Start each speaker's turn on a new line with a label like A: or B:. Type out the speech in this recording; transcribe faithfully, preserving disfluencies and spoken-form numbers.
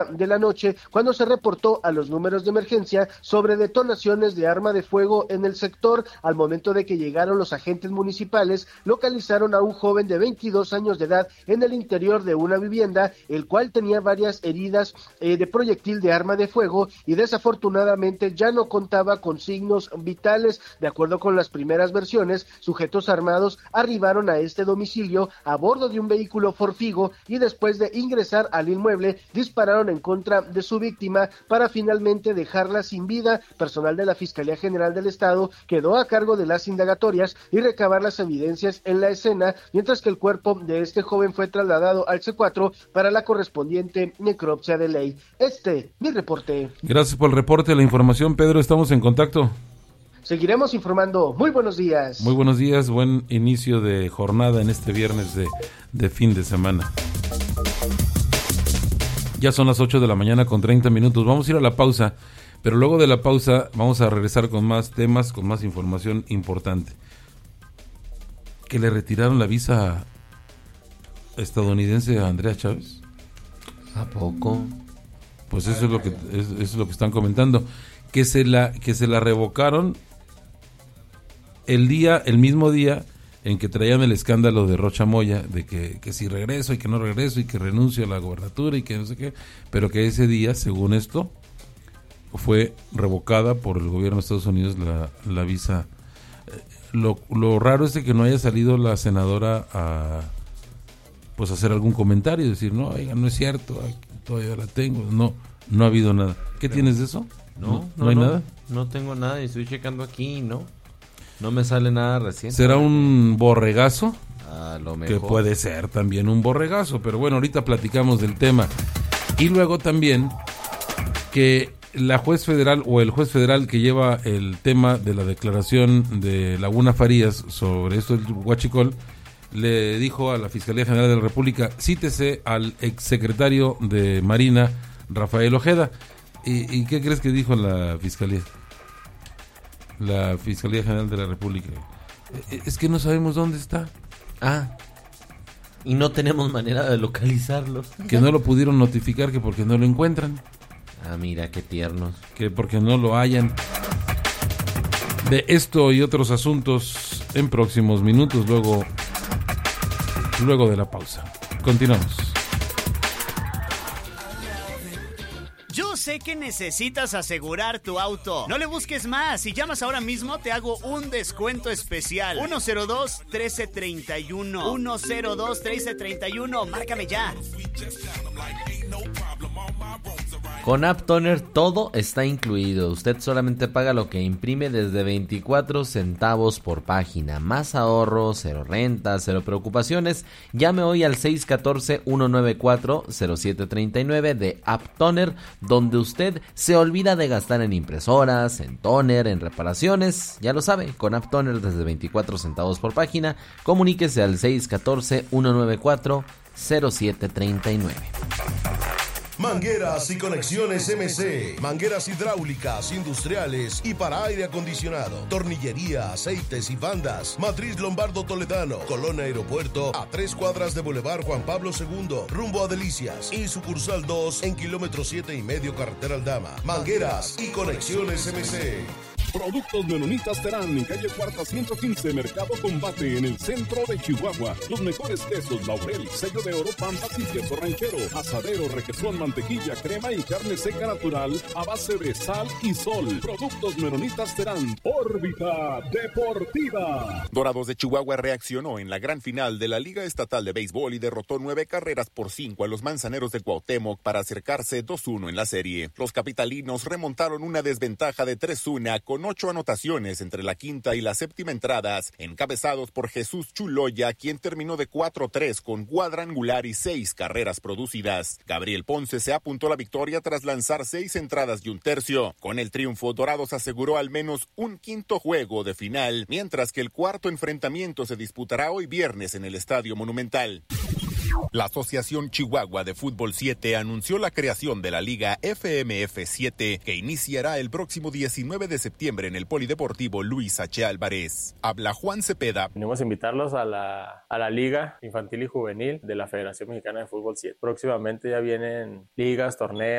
A: de la noche, cuando se reportó a los números de emergencia sobre detonaciones de arma de fuego en el sector. Al momento de que llegaron los agentes municipales, localizaron a un joven de veintidós años de edad en el interior de una vivienda, el cual tenía varias heridas eh, de proyectil de arma de fuego y desafortunadamente ya no contaba con signos vitales. De acuerdo con las primeras versiones, sujetos armados arribaron a este domicilio a bordo de un vehículo Forfigo y después de ingresar al inmueble dispararon en contra de su víctima para finalmente dejarla sin vida. Personal de la Fiscalía General del Estado quedó a cargo de las indagatorias y recabar las evidencias en la escena, mientras que el cuerpo de este joven fue trasladado al C cuatro para la correspondiente necropsia de ley. Este, mi reporte.
B: Gracias por el reporte, la información, Pedro, estamos en contacto.
A: Seguiremos informando. Muy buenos días.
B: Muy buenos días, buen inicio de jornada en este viernes de, de fin de semana. Ya son las ocho de la mañana con treinta minutos. Vamos a ir a la pausa, pero luego de la pausa vamos a regresar con más temas, con más información importante. Que le retiraron la visa estadounidense a Andrea Chávez.
C: ¿A poco?
B: Pues eso es lo que es, eso es lo que están comentando, que se la que se la revocaron el día el mismo día en que traían el escándalo de Rocha Moya, de que, que si regreso y que no regreso y que renuncio a la gobernatura y que no sé qué, pero que ese día, según esto, fue revocada por el gobierno de Estados Unidos la, la visa. Lo, lo raro es de que no haya salido la senadora a pues hacer algún comentario y decir, no, oiga, no es cierto, todavía la tengo. No, no ha habido nada. ¿Qué pero, tienes de eso?
C: No,
B: no,
C: no,
B: ¿no hay
C: no,
B: nada.
C: No tengo nada y estoy checando aquí, ¿no? No me sale nada reciente.
B: ¿Será un borregazo?
C: A lo mejor.
B: Que puede ser también un borregazo, pero bueno, ahorita platicamos del tema. Y luego también que la juez federal o el juez federal que lleva el tema de la declaración de Laguna Farías sobre esto del huachicol, le dijo a la Fiscalía General de la República, cítese al exsecretario de Marina, Rafael Ojeda. ¿Y, y qué crees que dijo la Fiscalía? La Fiscalía General de la República. Es que no sabemos dónde está.
C: Ah, y no tenemos manera de localizarlo.
B: Que no lo pudieron notificar, que porque no lo encuentran.
C: Ah, mira, qué tiernos.
B: Que porque no lo hayan. De esto y otros asuntos en próximos minutos, luego, luego de la pausa. Continuamos.
D: Yo sé que necesitas asegurar tu auto. No le busques más. Si llamas ahora mismo, te hago un descuento especial. uno cero dos, uno tres tres uno. uno cero dos, uno tres tres uno. Márcame ya.
C: Con App Toner todo está incluido. Usted solamente paga lo que imprime desde veinticuatro centavos por página. Más ahorro, cero rentas, cero preocupaciones. Llame hoy al seis uno cuatro, uno nueve cuatro, cero siete tres nueve de App Toner, donde usted se olvida de gastar en impresoras, en toner, en reparaciones. Ya lo sabe, con App Toner desde veinticuatro centavos por página. Comuníquese al seis uno cuatro, uno nueve cuatro, cero siete tres nueve.
E: Mangueras y conexiones M C, mangueras hidráulicas, industriales y para aire acondicionado, tornillería, aceites y bandas. Matriz Lombardo Toledano, Colón Aeropuerto, a tres cuadras de Boulevard Juan Pablo segundo, rumbo a Delicias, y sucursal dos en kilómetro siete y medio carretera Aldama. Mangueras y conexiones M C.
F: Productos Menonitas Terán, en calle Cuarta ciento quince, Mercado Combate, en el centro de Chihuahua. Los mejores quesos, laurel, sello de oro, pampas y queso ranchero, asadero, requesón, mantequilla, crema y carne seca natural a base de sal y sol. Productos Menonitas Terán. Órbita Deportiva.
G: Dorados de Chihuahua reaccionó en la gran final de la Liga Estatal de Béisbol y derrotó nueve carreras por cinco a los Manzaneros de Cuauhtémoc para acercarse dos uno en la serie. Los capitalinos remontaron una desventaja de tres uno con ocho anotaciones entre la quinta y la séptima entradas, encabezados por Jesús Chuloya, quien terminó de cuatro tres con cuadrangular y seis carreras producidas. Gabriel Ponce se apuntó a la victoria tras lanzar seis entradas y un tercio. Con el triunfo, Dorados aseguró al menos un quinto juego de final, mientras que el cuarto enfrentamiento se disputará hoy viernes en el Estadio Monumental. La Asociación Chihuahua de Fútbol siete anunció la creación de la Liga F M F siete, que iniciará el próximo diecinueve de septiembre en el Polideportivo Luis H. Álvarez. Habla Juan Cepeda.
H: Venimos a invitarlos a la, a la Liga Infantil y Juvenil de la Federación Mexicana de Fútbol siete. Próximamente ya vienen ligas, torneos,